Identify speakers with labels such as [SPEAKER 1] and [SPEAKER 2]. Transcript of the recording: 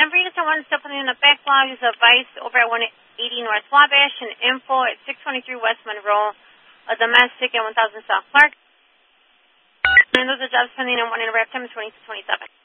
[SPEAKER 1] Number 8 is the one still putting in the backlog is a Vice over at 180 North Wabash and Info at 623 West Monroe, a domestic at 1000 South Clark. And those are jobs pending and one in a wrap time is 20 to 27.